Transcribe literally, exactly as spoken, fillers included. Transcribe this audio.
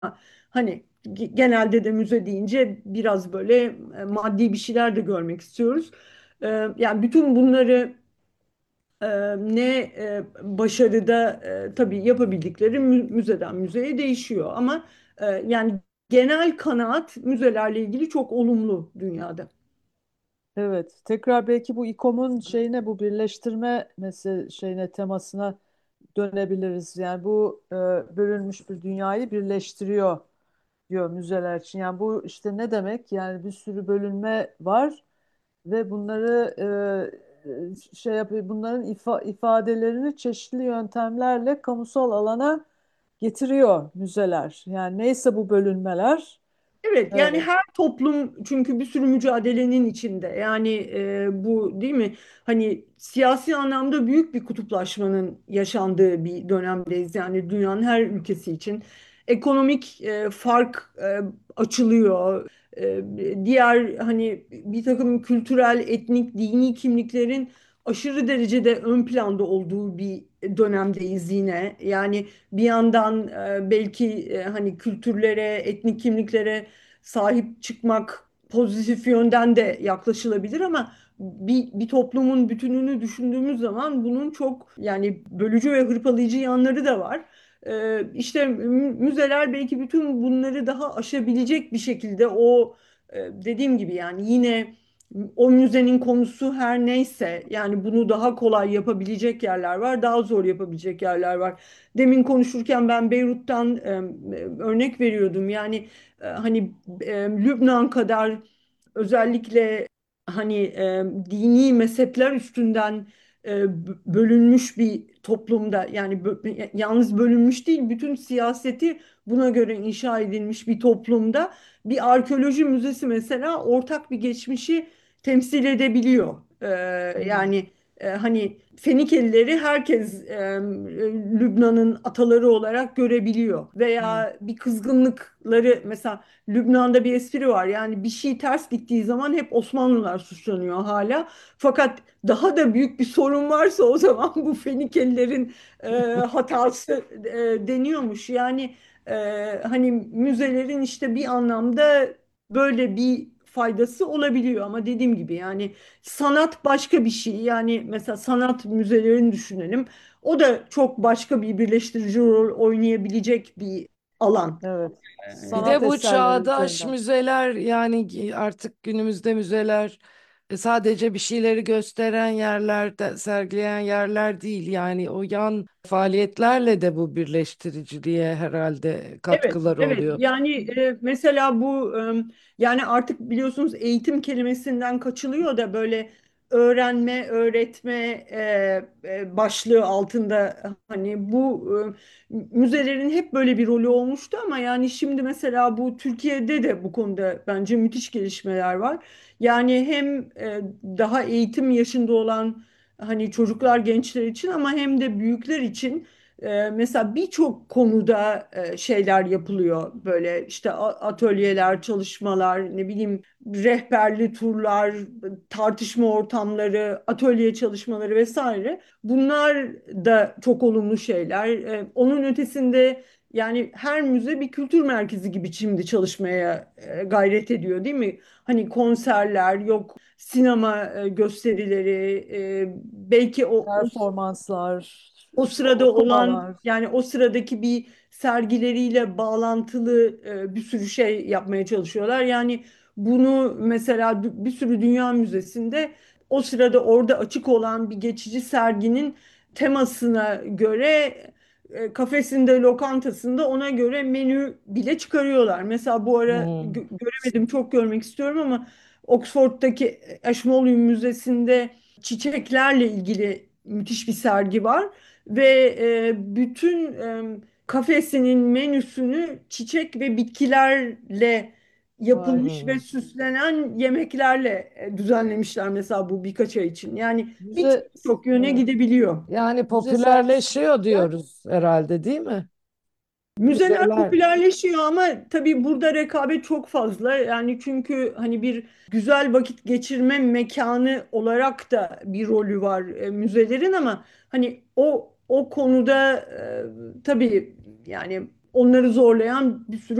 hani ge- genelde de müze deyince biraz böyle e, maddi bir şeyler de görmek istiyoruz. E, Yani bütün bunları e, ne e, başarıda e, tabii yapabildikleri mü- müzeden müzeye değişiyor ama e, yani genel kanaat müzelerle ilgili çok olumlu dünyada. Evet, tekrar belki bu İKOM'un şeyine, bu birleştirme mesele şeyine, temasına dönebiliriz. Yani bu e, bölünmüş bir dünyayı birleştiriyor diyor müzeler için. Yani bu işte ne demek? Yani bir sürü bölünme var ve bunları e, şey yapıyor, bunların ifa, ifadelerini çeşitli yöntemlerle kamusal alana getiriyor müzeler. Yani neyse bu bölünmeler. Evet, e, yani her toplum çünkü bir sürü mücadelenin içinde. Yani e, bu değil mi? Hani siyasi anlamda büyük bir kutuplaşmanın yaşandığı bir dönemdeyiz. Yani dünyanın her ülkesi için ekonomik e, fark e, açılıyor. E, Diğer hani bir takım kültürel, etnik, dini kimliklerin aşırı derecede ön planda olduğu bir dönemdeyiz yine. Yani bir yandan e, belki e, hani kültürlere, etnik kimliklere sahip çıkmak pozitif yönden de yaklaşılabilir ama bir, bir toplumun bütününü düşündüğümüz zaman bunun çok yani bölücü ve hırpalayıcı yanları da var. Ee, işte mü- müzeler belki bütün bunları daha aşabilecek bir şekilde o e, dediğim gibi yani yine o müzenin konusu her neyse yani bunu daha kolay yapabilecek yerler var, daha zor yapabilecek yerler var. Demin konuşurken ben Beyrut'tan e, örnek veriyordum. Yani e, hani e, Lübnan kadar özellikle hani e, dini mezhepler üstünden e, b- bölünmüş bir toplumda yani bö- yalnız bölünmüş değil bütün siyaseti buna göre inşa edilmiş bir toplumda bir arkeoloji müzesi mesela ortak bir geçmişi temsil edebiliyor. E, hmm, Yani e, hani Fenikelileri herkes e, Lübnan'ın ataları olarak görebiliyor. hmm, Veya bir kızgınlıkları mesela Lübnan'da bir espri var. Yani bir şey ters gittiği zaman hep Osmanlılar suçlanıyor hala. Fakat daha da büyük bir sorun varsa o zaman bu Fenikelilerin e, hatası e, deniyormuş. Yani e, hani müzelerin işte bir anlamda böyle bir faydası olabiliyor ama dediğim gibi yani sanat başka bir şey. Yani mesela sanat müzelerini düşünelim. O da çok başka bir birleştirici rol oynayabilecek bir alan. evet. Ee, Bir Sanat de bu eserleri çağdaş üzerinden. müzeler yani artık günümüzde müzeler e, sadece bir şeyleri gösteren yerler, de- sergileyen yerler değil. Yani o yan faaliyetlerle de bu birleştiriciliğe herhalde Evet, katkıları evet. oluyor. Yani e, mesela bu e, yani artık biliyorsunuz eğitim kelimesinden kaçılıyor da böyle öğrenme, öğretme e, e, başlığı altında hani bu e, müzelerin hep böyle bir rolü olmuştu ama yani şimdi mesela bu Türkiye'de de bu konuda bence müthiş gelişmeler var. Yani hem e, daha eğitim yaşında olan hani çocuklar, gençler için ama hem de büyükler için ee, mesela birçok konuda e, şeyler yapılıyor böyle işte a- atölyeler, çalışmalar, ne bileyim rehberli turlar, tartışma ortamları, atölye çalışmaları vesaire. Bunlar da çok olumlu şeyler. Ee, onun ötesinde yani her müze bir kültür merkezi gibi şimdi çalışmaya e, gayret ediyor, değil mi? Hani konserler, yok sinema e, gösterileri, e, belki o, o Performanslar, o işte sırada olan okumalar. yani o sıradaki bir sergileriyle bağlantılı e, bir sürü şey yapmaya çalışıyorlar. Yani bunu mesela dü- bir sürü dünya müzesinde o sırada orada açık olan bir geçici serginin temasına göre e, kafesinde, lokantasında ona göre menü bile çıkarıyorlar. Mesela bu ara Hmm. gö- göremedim, çok görmek istiyorum ama Oxford'daki Ashmolean Müzesi'nde çiçeklerle ilgili müthiş bir sergi var ve e, bütün e, kafesinin menüsünü çiçek ve bitkilerle Vay yapılmış ve be. süslenen yemeklerle e, düzenlemişler mesela bu birkaç ay için. Yani Müze, birçok yöne evet. gidebiliyor. Yani Müze sergisi popülerleşiyor diyoruz herhalde, değil mi? Müzeler Müzeler. popülerleşiyor ama tabii burada rekabet çok fazla. Yani çünkü hani bir güzel vakit geçirme mekanı olarak da bir rolü var e, müzelerin ama hani o o konuda e, tabii yani onları zorlayan bir sürü